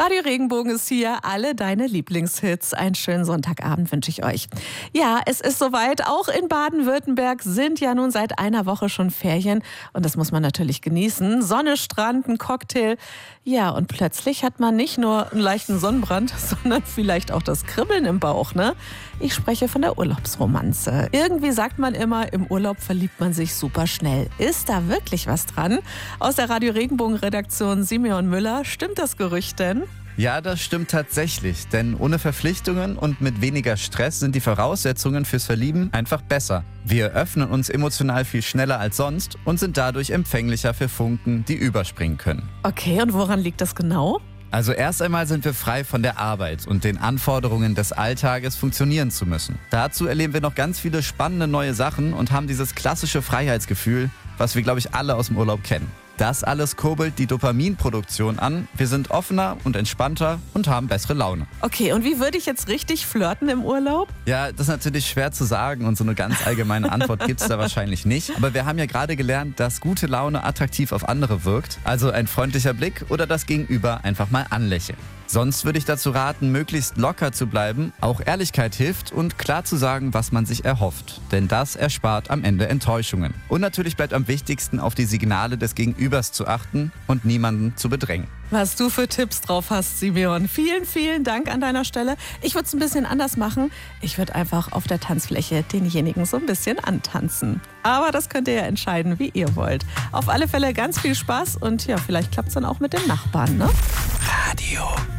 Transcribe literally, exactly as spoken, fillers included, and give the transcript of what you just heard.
Radio Regenbogen ist hier, alle deine Lieblingshits. Einen schönen Sonntagabend wünsche ich euch. Ja, es ist soweit. Auch in Baden-Württemberg sind ja nun seit einer Woche schon Ferien. Und das muss man natürlich genießen. Sonne, Strand, ein Cocktail. Ja, und plötzlich hat man nicht nur einen leichten Sonnenbrand, sondern vielleicht auch das Kribbeln im Bauch, ne? Ich spreche von der Urlaubsromanze. Irgendwie sagt man immer, im Urlaub verliebt man sich super schnell. Ist da wirklich was dran? Aus der Radio Regenbogen-Redaktion Simeon Müller, stimmt das Gerücht denn? Ja, das stimmt tatsächlich, denn ohne Verpflichtungen und mit weniger Stress sind die Voraussetzungen fürs Verlieben einfach besser. Wir öffnen uns emotional viel schneller als sonst und sind dadurch empfänglicher für Funken, die überspringen können. Okay, und woran liegt das genau? Also erst einmal sind wir frei von der Arbeit und den Anforderungen des Alltages, funktionieren zu müssen. Dazu erleben wir noch ganz viele spannende neue Sachen und haben dieses klassische Freiheitsgefühl, was wir, glaube ich, alle aus dem Urlaub kennen. Das alles kurbelt die Dopaminproduktion an. Wir sind offener und entspannter und haben bessere Laune. Okay, und wie würde ich jetzt richtig flirten im Urlaub? Ja, das ist natürlich schwer zu sagen und so eine ganz allgemeine Antwort gibt es da wahrscheinlich nicht. Aber wir haben ja gerade gelernt, dass gute Laune attraktiv auf andere wirkt. Also ein freundlicher Blick oder das Gegenüber einfach mal anlächeln. Sonst würde ich dazu raten, möglichst locker zu bleiben. Auch Ehrlichkeit hilft und klar zu sagen, was man sich erhofft. Denn das erspart am Ende Enttäuschungen. Und natürlich bleibt am wichtigsten, auf die Signale des Gegenübers zu achten und niemanden zu bedrängen. Was du für Tipps drauf hast, Simeon. Vielen, vielen Dank an deiner Stelle. Ich würde es ein bisschen anders machen. Ich würde einfach auf der Tanzfläche denjenigen so ein bisschen antanzen. Aber das könnt ihr ja entscheiden, wie ihr wollt. Auf alle Fälle ganz viel Spaß und ja, vielleicht klappt es dann auch mit den Nachbarn, ne? Radio